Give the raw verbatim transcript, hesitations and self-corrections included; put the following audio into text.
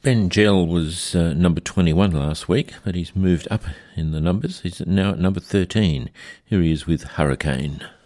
Ben Gell was uh, number twenty-one last week, but he's moved up in the numbers. He's now at number thirteen. Here he is with Hurricane.